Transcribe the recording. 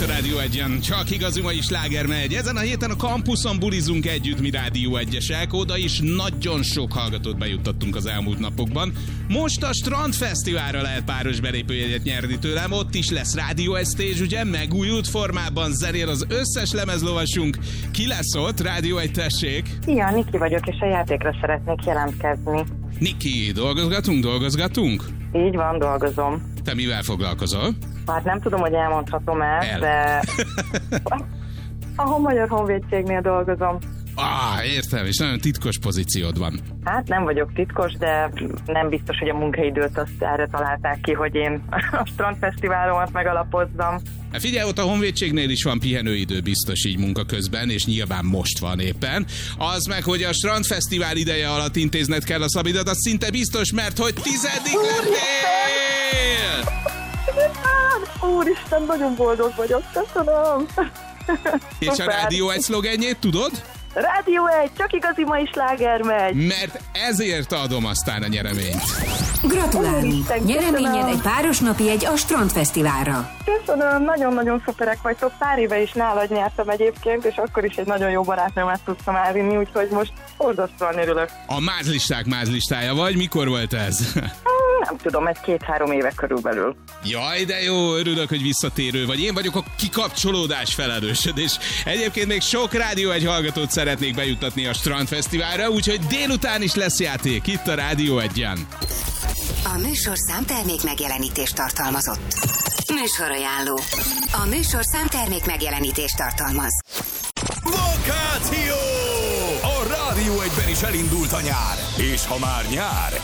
a Rádió 1-en. Csak igazi mai sláger megy. Ezen a héten a kampuszon bulizunk együtt mi Rádió 1-esek. Oda is nagyon sok hallgatót bejuttattunk az elmúlt napokban. Most a Strandfesztiválra lehet páros belépőjegyet nyerni tőlem. Ott is lesz Rádió 1 Stage, ugye? Megújult formában zenél az összes lemezlovasunk. Ki lesz ott? Rádió 1, tessék! Szia, Niki vagyok, és a játékra szeretnék jelentkezni. Niki, dolgozgatunk? Így van, dolgozom. Te mivel foglalkozol? Hát nem tudom, hogy elmondhatom-e, de a Magyar Honvédségnél dolgozom. Értem, és nagyon titkos pozíciód van. Hát nem vagyok titkos, de nem biztos, hogy a munkaidőt azt erre találták ki, hogy én a Strandfesztiválomat megalapozzam. Hát figyelj, ott a Honvédségnél is van pihenőidő biztos így munka közben, és nyilván most van éppen. Az meg, hogy a Strandfesztivál ideje alatt intézned kell a szabidat, az szinte biztos, mert hogy 10. lettél! Úristen, nagyon boldog vagyok, köszönöm! És a Rádió 1 szlogenjét tudod? Rádió 1, csak igazi mai sláger megy! Mert ezért adom aztán a nyereményt. Gratulálni! Nyereményed egy páros napi a Strandfesztiválra. Köszönöm, nagyon-nagyon szuperek vagytok. Pár éve is nálad nyertem egyébként, és akkor is egy nagyon jó barátnőmet tudtam elvinni, úgyhogy most borzasztóan örülök. A mázlisták mázlistája vagy? Mikor volt ez? Nem tudom, egy 2-3 éve körülbelül. Jaj, de jó, örülök, hogy visszatérő vagy. Én vagyok a kikapcsolódás felelősöd, és egyébként még sok Rádió 1 hallgatót szeretnék bejuttatni a Strandfesztiválra, úgyhogy délután is lesz játék itt a Rádió 1-en. A műsorszám termék megjelenítést tartalmazott. Műsorajánló. A műsorszám termék megjelenítést tartalmaz. Vakáció! A Rádió 1-ben is elindult a nyár. És ha már nyár,